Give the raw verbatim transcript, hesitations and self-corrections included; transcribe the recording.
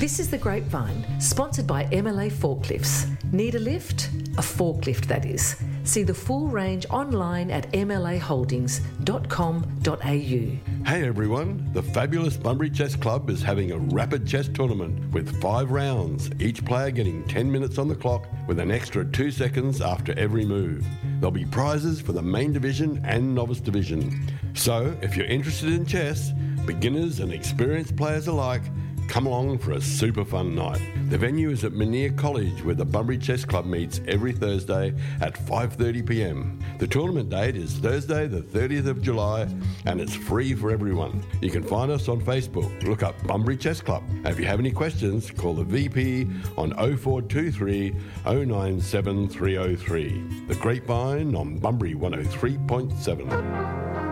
This is The Grapevine, sponsored by M L A Forklifts. Need a lift? A forklift, that is. See the full range online at m l a holdings dot com dot a u. Hey everyone, the fabulous Bunbury Chess Club is having a rapid chess tournament with five rounds, each player getting ten minutes on the clock with an extra two seconds after every move. There'll be prizes for the main division and novice division. So if you're interested in chess, beginners and experienced players alike, come along for a super fun night. The venue is at Minear College, where the Bunbury Chess Club meets every Thursday at five thirty p m. The tournament date is Thursday the thirtieth of July and it's free for everyone. You can find us on Facebook. Look up Bunbury Chess Club. And if you have any questions, call the V P on oh four two three, oh nine seven three oh three. The Grapevine on Bunbury one oh three point seven.